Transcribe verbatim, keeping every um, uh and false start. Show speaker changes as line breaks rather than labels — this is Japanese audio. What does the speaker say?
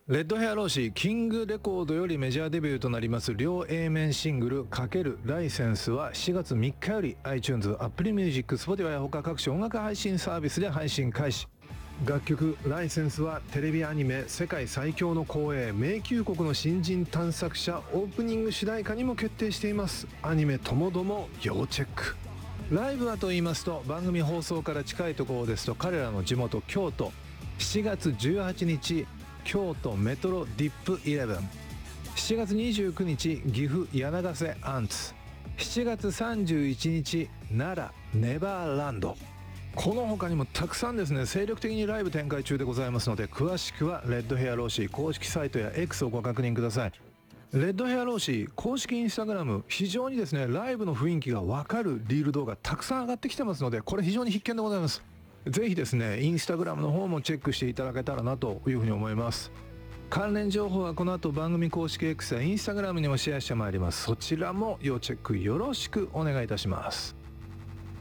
レッドヘアローシーキングレコードよりメジャーデビューとなります両 A 面シングル×ライセンスはしがつみっかより iTunes、Apple Music、Spotify 他各種音楽配信サービスで配信開始。楽曲「ライセンス」はテレビアニメ「世界最強の光栄迷宮国の新人探索者」オープニング主題歌にも決定しています。アニメともども要チェック。ライブはと言いますと、番組放送から近いところですと彼らの地元京都、しちがつじゅうはちにち京都メトロディップイレブン、しちがつにじゅうくにち岐阜柳瀬アンツ、しちがつさんじゅういちにち奈良ネバーランド。この他にもたくさんですね、精力的にライブ展開中でございますので、詳しくはレッドヘアローシー公式サイトや X をご確認ください。レッドヘアローシー公式インスタグラム、非常にですねライブの雰囲気がわかるリール動画たくさん上がってきてますので、これ非常に必見でございます。ぜひですねインスタグラムの方もチェックしていただけたらなというふうに思います。関連情報はこの後番組公式 X やインスタグラムにもシェアしてまいります。そちらも要チェックよろしくお願いいたします。